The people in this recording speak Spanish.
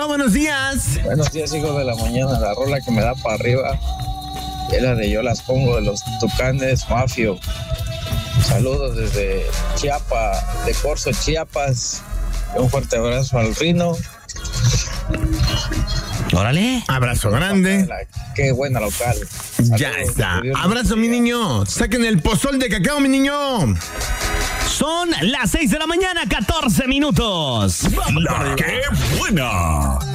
Bueno, buenos días. Buenos días, hijos de la mañana. La rola que me da para arriba es la de Yo las pongo de los Tucanes Mafio. Saludos desde Chiapas, de Corzo, Chiapas. Un fuerte abrazo al Rino. Órale. Abrazo grande. Qué buena local. Ya está. Abrazo, mi niño. Saquen el pozol de cacao, mi niño. Son las 6 de la mañana, 14 minutos. ¡La qué buena!